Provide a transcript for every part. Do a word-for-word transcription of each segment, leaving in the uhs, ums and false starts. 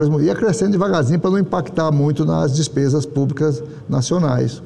ia crescendo devagarzinho para não impactar muito nas despesas públicas nacionais.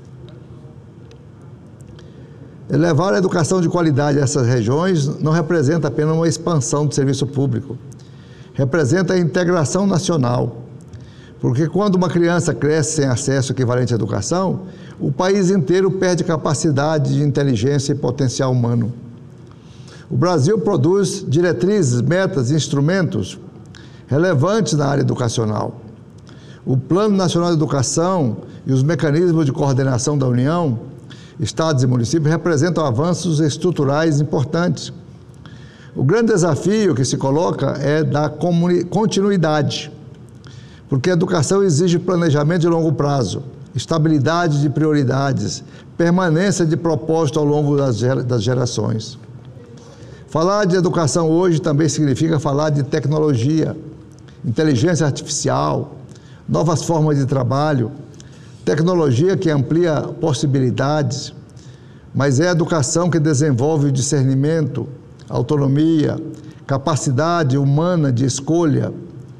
Elevar a educação de qualidade a essas regiões não representa apenas uma expansão do serviço público, representa a integração nacional, porque quando uma criança cresce sem acesso equivalente à educação, o país inteiro perde capacidade de inteligência e potencial humano. O Brasil produz diretrizes, metas e instrumentos relevantes na área educacional. O Plano Nacional de Educação e os mecanismos de coordenação da União, estados e municípios, representam avanços estruturais importantes. O grande desafio que se coloca é da continuidade, porque a educação exige planejamento de longo prazo, estabilidade de prioridades, permanência de propósito ao longo das gerações. Falar de educação hoje também significa falar de tecnologia, inteligência artificial, novas formas de trabalho, tecnologia que amplia possibilidades, mas é a educação que desenvolve o discernimento, autonomia, capacidade humana de escolha.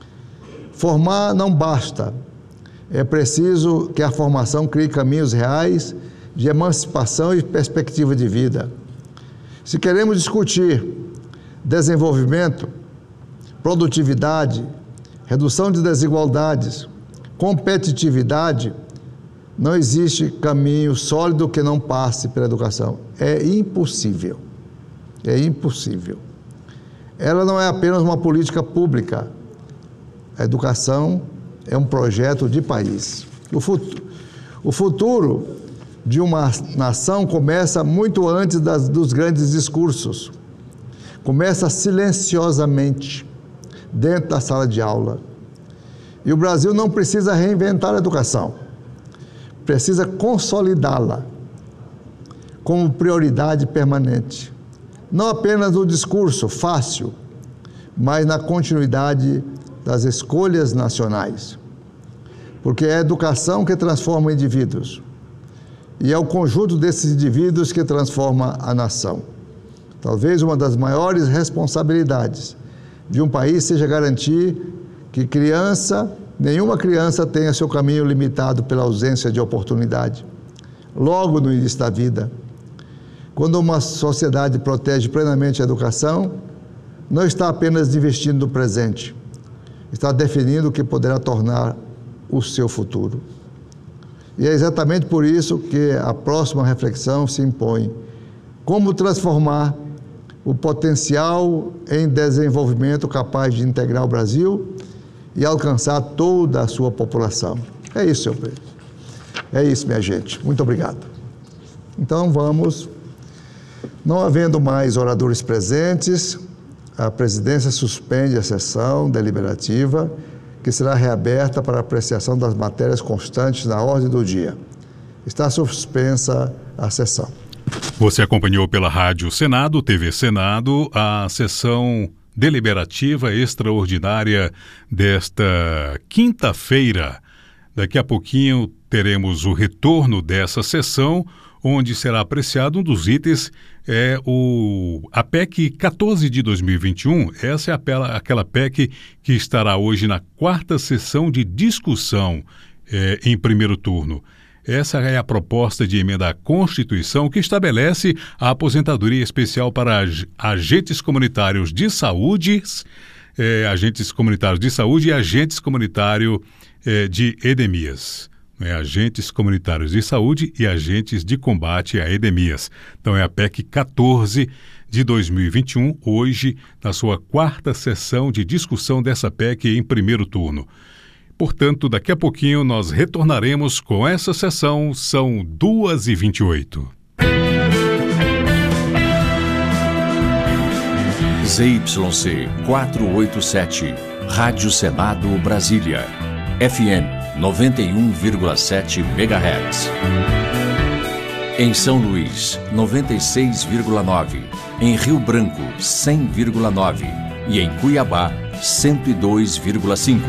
Formar não basta, é preciso que a formação crie caminhos reais de emancipação e perspectiva de vida. Se queremos discutir desenvolvimento, produtividade, redução de desigualdades, competitividade, não existe caminho sólido que não passe pela educação. É impossível. É impossível. Ela não é apenas uma política pública. A educação é um projeto de país. O futuro, o futuro de uma nação começa muito antes das, dos grandes discursos. Começa silenciosamente, dentro da sala de aula. E o Brasil não precisa reinventar a educação, precisa consolidá-la como prioridade permanente. Não apenas no discurso fácil, mas na continuidade das escolhas nacionais. Porque é a educação que transforma indivíduos. E é o conjunto desses indivíduos que transforma a nação. Talvez uma das maiores responsabilidades de um país seja garantir que criança, nenhuma criança tenha seu caminho limitado pela ausência de oportunidade, logo no início da vida. Quando uma sociedade protege plenamente a educação, não está apenas investindo no presente, está definindo o que poderá tornar o seu futuro. E é exatamente por isso que a próxima reflexão se impõe: como transformar o potencial em desenvolvimento capaz de integrar o Brasil e alcançar toda a sua população. É isso, senhor presidente. É isso, minha gente. Muito obrigado. Então, vamos. Não havendo mais oradores presentes, a presidência suspende a sessão deliberativa, que será reaberta para apreciação das matérias constantes na ordem do dia. Está suspensa a sessão. Você acompanhou pela Rádio Senado, T V Senado, a sessão deliberativa extraordinária desta quinta-feira. Daqui a pouquinho teremos o retorno dessa sessão, onde será apreciado um dos itens, é o, a P E C quatorze de dois mil e vinte e um. Essa é a, aquela P E C que estará hoje na quarta sessão de discussão é, em primeiro turno. Essa é a proposta de emenda à Constituição que estabelece a aposentadoria especial para agentes comunitários de saúde, é, agentes comunitários de saúde e agentes comunitários é, de endemias. É, agentes comunitários de saúde e agentes de combate a endemias. Então é a P E C quatorze de dois mil e vinte e um, hoje, na sua quarta sessão de discussão dessa P E C em primeiro turno. Portanto, daqui a pouquinho nós retornaremos com essa sessão, são duas e vinte e oito. Z Y C quatrocentos e oitenta e sete, Rádio Senado Brasília, F M noventa e um vírgula sete megahertz. Em São Luís, noventa e seis vírgula nove. Em Rio Branco, cem vírgula nove. E em Cuiabá, cento e dois vírgula cinco.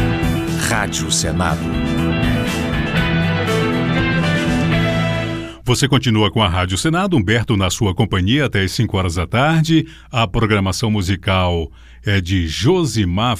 Rádio Senado. Você continua com a Rádio Senado, Humberto na sua companhia até as cinco horas da tarde. A programação musical é de Josimar